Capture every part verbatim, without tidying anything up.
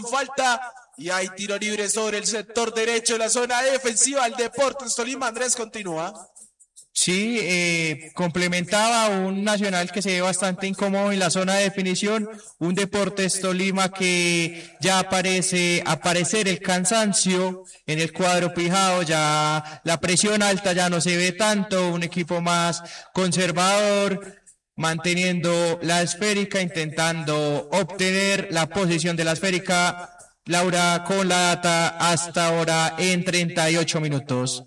falta y hay tiro libre sobre el sector derecho de la zona defensiva del Deportes Tolima. Andrés, continúa. Sí, eh, complementaba un Nacional que se ve bastante incómodo en la zona de definición, un Deportes Tolima que ya aparece aparecer el cansancio en el cuadro pijado, ya la presión alta ya no se ve tanto, un equipo más conservador, manteniendo la esférica, intentando obtener la posición de la esférica. Laura, con la data hasta ahora en treinta y ocho minutos.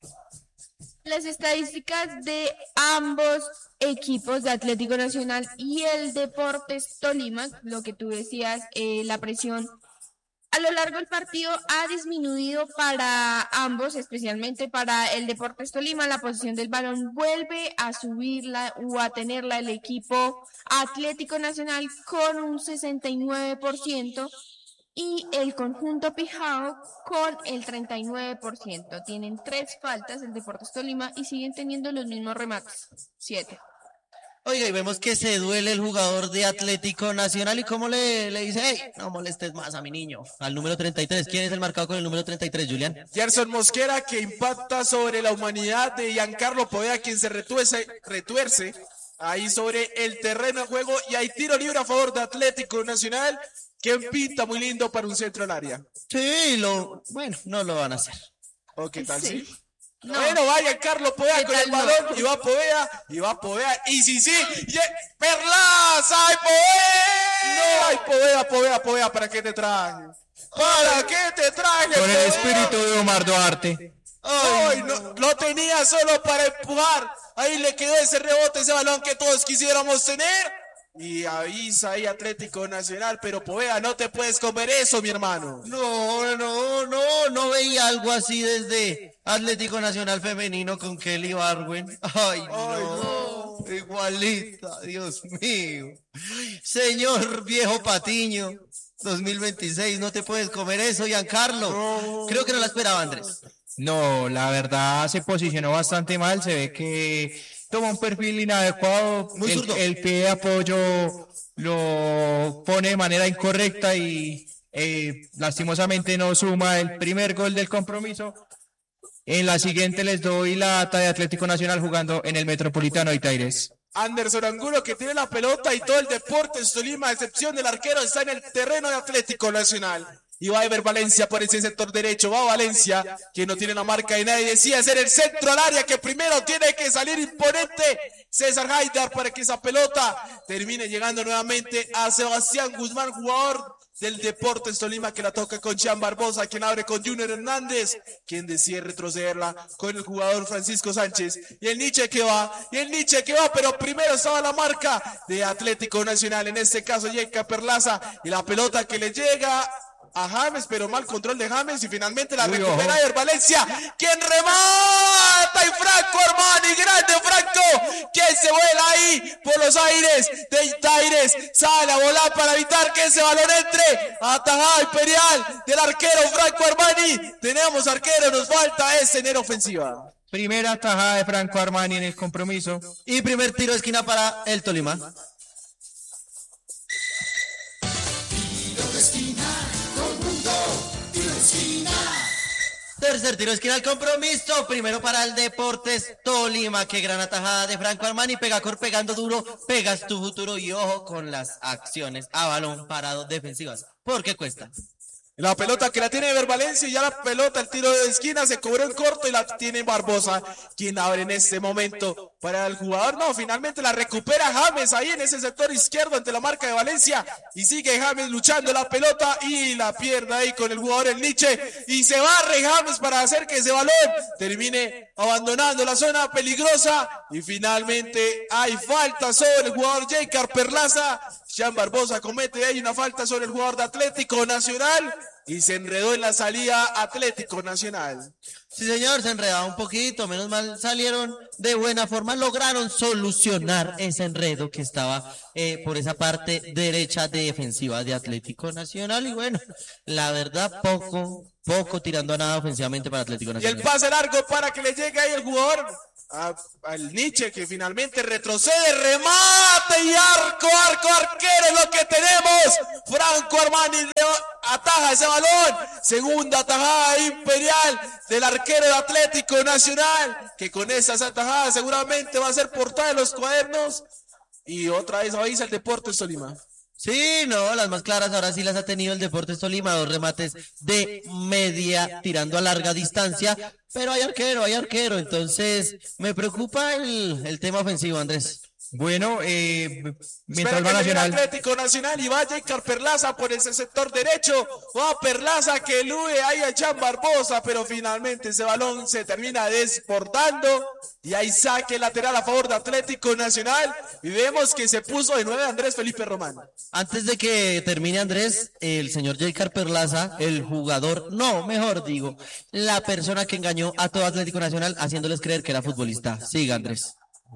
Las estadísticas de ambos equipos, de Atlético Nacional y el Deportes Tolima, lo que tú decías, eh, la presión a lo largo del partido ha disminuido para ambos, especialmente para el Deportes Tolima. La posición del balón vuelve a subirla o a tenerla el equipo Atlético Nacional con un sesenta y nueve por ciento. Y el conjunto pijao con el treinta y nueve por ciento. Tienen tres faltas el Deportes Tolima y siguen teniendo los mismos remates. Siete. Oiga, y vemos que se duele el jugador de Atlético Nacional y cómo le, le dice, hey, no molestes más a mi niño, al número treinta y tres. ¿Quién es el marcado con el número treinta y tres, Julián? Gerson Mosquera, que impacta sobre la humanidad de Giancarlo Poveda, quien se retuerce, retuerce ahí sobre el terreno de juego, y hay tiro libre a favor de Atlético Nacional, que pinta muy lindo para un centro al área. Sí, lo, bueno, no lo van a hacer. ¿O qué tal, sí? sí? No. Bueno, vaya Carlos Poveda con el balón, no? y va Poveda, y va Poveda, y sí, sí, y Perlaza, ¡ay, Poveda! No, ay, Poveda, Poveda, Poveda, ¿para qué te traje? ¿Para qué te traje, Con el espíritu de Omar Duarte. Ay, no, lo tenía solo para empujar, ahí le quedó ese rebote, ese balón que todos quisiéramos tener. Y avisa ahí Atlético Nacional, pero Poveda, no te puedes comer eso, mi hermano. No, no, no, no veía algo así desde Atlético Nacional Femenino con Kelly Barwen. Ay, no, Ay, no. Igualita, Dios mío. Señor viejo Patiño, dos mil veintiséis, no te puedes comer eso, Giancarlo. No. Creo que no la esperaba, Andrés. No, la verdad se posicionó bastante mal, se ve que toma un perfil inadecuado, el, el pie de apoyo lo pone de manera incorrecta y eh, lastimosamente no suma el primer gol del compromiso. En la siguiente les doy la data de Atlético Nacional jugando en el Metropolitano de Taires. Anderson Angulo, que tiene la pelota, y todo el Deportes Tolima, a excepción del arquero, está en el terreno de Atlético Nacional. Y va a Ever Valencia por ese sector derecho, va Valencia, que no tiene la marca de nadie, decía hacer el centro al área, que primero tiene que salir imponente César Haidar para que esa pelota termine llegando nuevamente a Sebastián Guzmán, jugador del Deportes Tolima, que la toca con Jean Barbosa, quien abre con Junior Hernández, quien decide retrocederla con el jugador Francisco Sánchez, y el Nietzsche que va, y el Nietzsche que va, pero primero estaba la marca de Atlético Nacional, en este caso Yeka Perlaza, y la pelota que le llega a James, pero mal control de James, y finalmente la Uy, recupera Ever Valencia, quien remata, y Franco Armani, grande Franco, que se vuela ahí por los aires de Taires, sale a volar para evitar que ese balón entre, atajada imperial del arquero Franco Armani. Tenemos arquero, nos falta ese en ofensiva. Primera tajada de Franco Armani en el compromiso. Y primer tiro de esquina para el Tolima. Tercer tiro de esquina al compromiso, primero para el Deportes Tolima, que gran atajada de Franco Armani, Pegacor pegando duro, pegas tu futuro y ojo con las acciones a balón parado defensivas, porque cuesta. La pelota que la tiene Ever Valencia, y ya la pelota, el tiro de esquina se cobró en corto y la tiene Barbosa, quien abre en este momento para el jugador. No, finalmente la recupera James ahí en ese sector izquierdo ante la marca de Valencia, y sigue James luchando la pelota y la pierde ahí con el jugador el Nietzsche, y se barre James para hacer que ese balón termine abandonando la zona peligrosa, y finalmente hay falta sobre el jugador Yeka Perlaza. Jean Barbosa comete ahí una falta sobre el jugador de Atlético Nacional y se enredó en la salida Atlético Nacional. Sí, señor, se enredaba un poquito, menos mal salieron de buena forma, lograron solucionar ese enredo que estaba eh, por esa parte derecha defensiva de Atlético Nacional y bueno, la verdad poco, poco tirando a nada ofensivamente para Atlético Y el Nacional. pase largo para que le llegue ahí el jugador a- al Nietzsche, que finalmente retrocede, remate y arco, arco, arquero es lo que tenemos. Franco Armani le ataja ese balón. Segunda atajada imperial del arquero de Atlético Nacional, que con esas atajadas seguramente va a ser portada de los cuadernos. Y otra vez avisa el Deportes Tolima. Sí, no, las más claras ahora sí las ha tenido el Deportes Tolima, dos remates de media tirando a larga distancia, pero hay arquero, hay arquero, entonces me preocupa el, el tema ofensivo, Andrés. Bueno, eh, mientras Espera va que llegue Nacional. Atlético Nacional y va Jacob Perlaza por ese sector derecho. Va Perlaza que elude ahí a Jan Barbosa, pero finalmente ese balón se termina desbordando y hay saque lateral a favor de Atlético Nacional. Y vemos que se puso de nueve Andrés Felipe Román. Antes de que termine Andrés, el señor Jacob Perlaza, el jugador, no, mejor digo, la persona que engañó a todo Atlético Nacional haciéndoles creer que era futbolista. Siga, Andrés.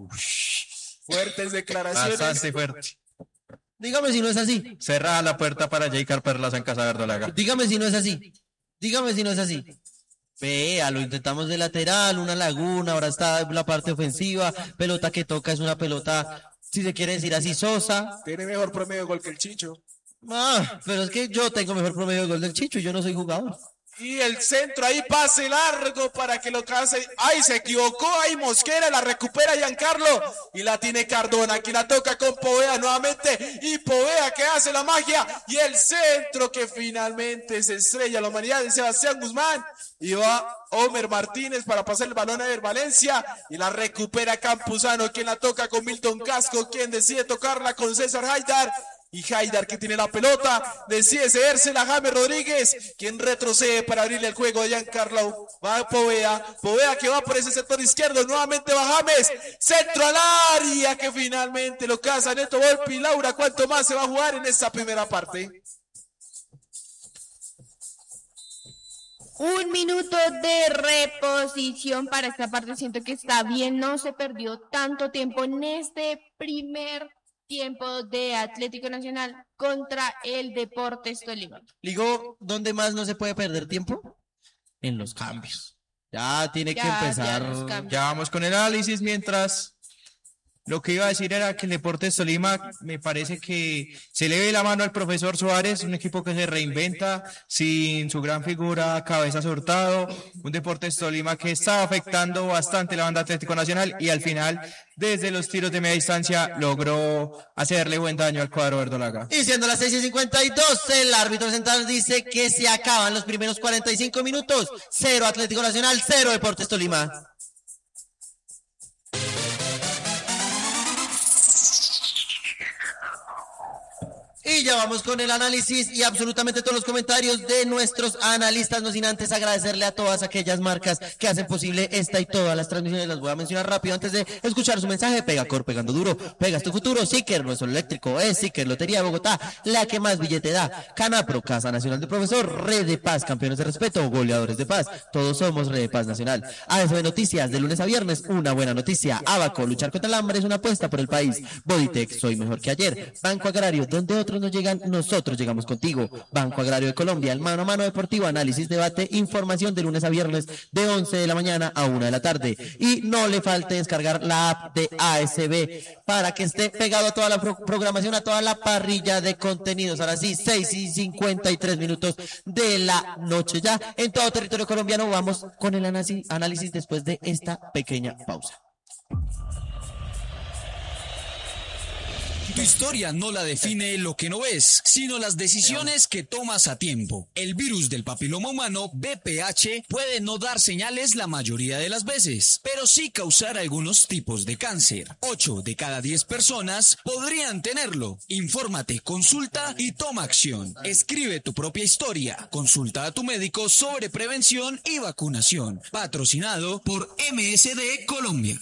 Fuertes declaraciones. Bastante fuerte. Dígame si no es así. Cerrada la puerta para Jacob Perlaza en Casa Verdolaga. Dígame si no es así. Dígame si no es así. Vea, lo intentamos de lateral, una laguna, ahora está la parte ofensiva, pelota que toca es una pelota, si se quiere decir así, sosa. Tiene mejor promedio de gol que el Chicho. Ah, pero es que yo tengo mejor promedio de gol del Chicho y yo no soy jugador. Y el centro ahí, pase largo para que lo case. Ay, se equivocó ahí Mosquera, la recupera Giancarlo y la tiene Cardona, que la toca con Povea nuevamente. Y Povea que hace la magia. Y el centro que finalmente se estrella la humanidad de Sebastián Guzmán. Y va Homer Martínez para pasar el balón a Ever Valencia. Y la recupera Campuzano, quien la toca con Milton Casco, quien decide tocarla con César Haidar. Y Haidar, que tiene la pelota, decide cedérsela a James Rodríguez, quien retrocede para abrirle el juego a Giancarlo. Va Povea, Povea que va por ese sector izquierdo, nuevamente va James, centro al área, que finalmente lo caza Neto Volpi. Laura, ¿cuánto más se va a jugar en esta primera parte? Un minuto de reposición para esta parte. Siento que está bien, no se perdió tanto tiempo en este primer tiempo de Atlético Nacional contra el Deportes Tolima. Digo, ¿dónde más no se puede perder tiempo? En los cambios. Ya tiene que Ya, empezar. ya los cambios. Ya vamos con el análisis mientras lo que iba a decir era que el Deportes Tolima me parece que se le ve la mano al profesor Suárez, un equipo que se reinventa sin su gran figura Cabezas Hurtado, un Deportes Tolima que está afectando bastante la banda Atlético Nacional y al final desde los tiros de media distancia logró hacerle buen daño al cuadro verdolaga. Y siendo las seis y cincuenta y dos, el árbitro central dice que se acaban los primeros cuarenta y cinco minutos. Cero Atlético Nacional, cero Deportes Tolima. Y ya vamos con el análisis y absolutamente todos los comentarios de nuestros analistas, no sin antes agradecerle a todas aquellas marcas que hacen posible esta y todas las transmisiones. Las voy a mencionar rápido antes de escuchar su mensaje. Pegacor, pegando duro, pegas tu futuro. Siker, no es solo eléctrico, es Siker, Lotería de Bogotá, la que más billete da. Canapro, Casa Nacional del Profesor, Red de Paz, Campeones de Respeto, Goleadores de Paz, todos somos Red de Paz Nacional. A S B Noticias, de lunes a viernes, una buena noticia. Abaco, luchar contra el hambre es una apuesta por el país. Bodytech, soy mejor que ayer. Banco Agrario, donde otros no llegan, nosotros llegamos contigo. Banco Agrario de Colombia, el mano a mano deportivo, análisis, debate, información de lunes a viernes de once de la mañana a una de la tarde. Y no le falte descargar la app de A S B para que esté pegado a toda la pro programación, a toda la parrilla de contenidos. Ahora sí, seis y cincuenta y tres minutos de la noche ya en todo territorio colombiano. Vamos con el análisis, análisis después de esta pequeña pausa. Tu historia no la define lo que no ves, sino las decisiones que tomas a tiempo. El virus del papiloma humano, V P H, puede no dar señales la mayoría de las veces, pero sí causar algunos tipos de cáncer. ocho de cada diez personas podrían tenerlo. Infórmate, consulta y toma acción. Escribe tu propia historia. Consulta a tu médico sobre prevención y vacunación. Patrocinado por M S D Colombia.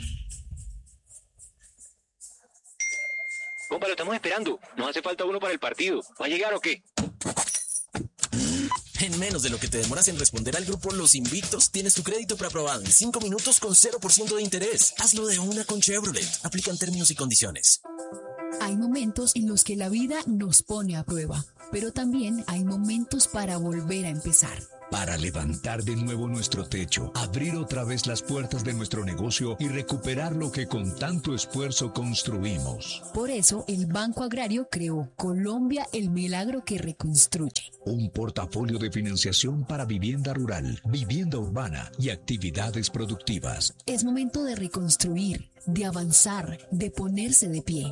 Compa, lo estamos esperando. Nos hace falta uno para el partido. ¿Va a llegar o qué? En menos de lo que te demoras en responder al grupo Los Invictos, tienes tu crédito preaprobado en cinco minutos con cero por ciento de interés. Hazlo de una con Chevrolet. Aplican términos y condiciones. Hay momentos en los que la vida nos pone a prueba, pero también hay momentos para volver a empezar. Para levantar de nuevo nuestro techo, abrir otra vez las puertas de nuestro negocio y recuperar lo que con tanto esfuerzo construimos. Por eso, el Banco Agrario creó Colombia, el milagro que reconstruye. Un portafolio de financiación para vivienda rural, vivienda urbana y actividades productivas. Es momento de reconstruir, de avanzar, de ponerse de pie.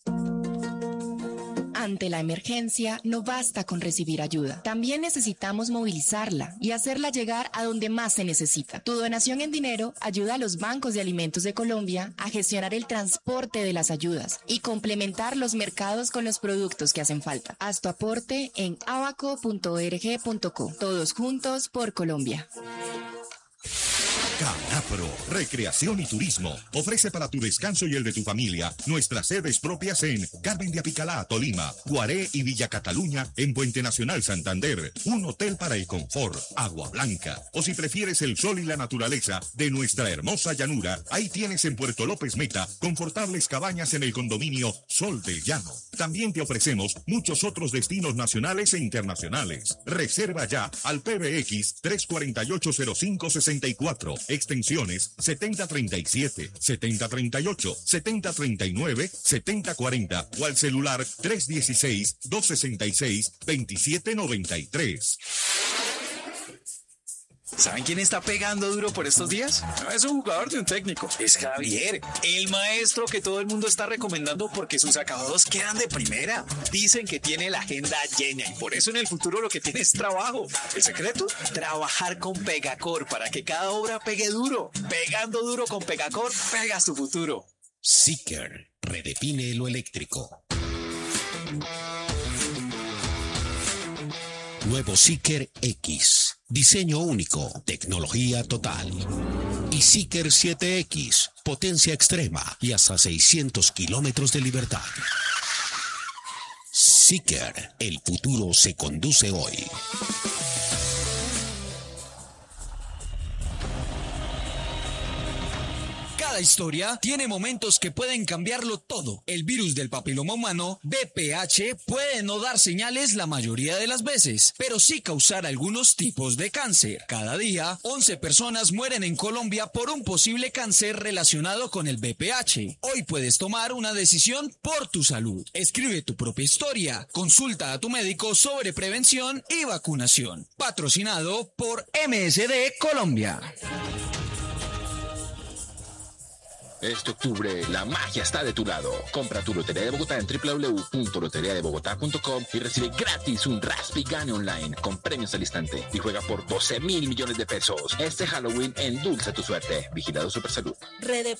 Ante la emergencia, no basta con recibir ayuda. También necesitamos movilizarla y hacerla llegar a donde más se necesita. Tu donación en dinero ayuda a los bancos de alimentos de Colombia a gestionar el transporte de las ayudas y complementar los mercados con los productos que hacen falta. Haz tu aporte en abaco punto org punto co. Todos juntos por Colombia. Canapro, Recreación y Turismo, ofrece para tu descanso y el de tu familia nuestras sedes propias en Carmen de Apicalá, Tolima, Guaré y Villa Cataluña, en Puente Nacional, Santander, un hotel para el confort, Agua Blanca, o si prefieres el sol y la naturaleza de nuestra hermosa llanura, ahí tienes en Puerto López Meta, confortables cabañas en el condominio Sol del Llano. También te ofrecemos muchos otros destinos nacionales e internacionales. Reserva ya al P B X tres cuatro ocho cero cinco seis cuatro. Extensiones setenta treinta y siete, setenta treinta y ocho, setenta treinta y nueve, setenta cuarenta o al celular tres dieciséis, doscientos sesenta y seis, veintisiete noventa y tres. ¿Saben quién está pegando duro por estos días? No es un jugador de un técnico, es Javier, el maestro que todo el mundo está recomendando porque sus acabados quedan de primera. Dicen que tiene la agenda llena y por eso en el futuro lo que tiene es trabajo. ¿El secreto? Trabajar con Pegacor para que cada obra pegue duro. Pegando duro con Pegacor, pegas tu futuro. Seeker, redefine lo eléctrico. Nuevo Seeker X. Diseño único, tecnología total. Y Seeker siete X, potencia extrema y hasta seiscientos kilómetros de libertad. Seeker, el futuro se conduce hoy. Cada historia tiene momentos que pueden cambiarlo todo. El virus del papiloma humano, B P H, puede no dar señales la mayoría de las veces, pero sí causar algunos tipos de cáncer. Cada día, once personas mueren en Colombia por un posible cáncer relacionado con el B P H. Hoy puedes tomar una decisión por tu salud. Escribe tu propia historia. Consulta a tu médico sobre prevención y vacunación. Patrocinado por M S D Colombia. Este octubre, la magia está de tu lado. Compra tu Lotería de Bogotá en doble u doble u doble u punto lotería de bogotá punto com y recibe gratis un Raspi Gane Online con premios al instante. Y juega por doce mil millones de pesos. Este Halloween endulza tu suerte. Vigilado Supersalud. Red